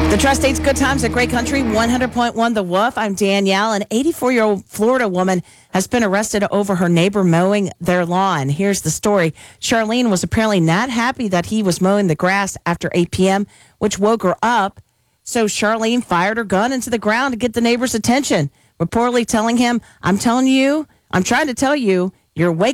The Tri-State's Good Times at Great Country, 100.1 The Wolf. I'm Danielle. An 84-year-old Florida woman has been arrested over her neighbor mowing their lawn. Here's the story. Charlene was apparently not happy that he was mowing the grass after 8 p.m., which woke her up. So Charlene fired her gun into the ground to get the neighbor's attention, reportedly telling him, I'm trying to tell you, you're waking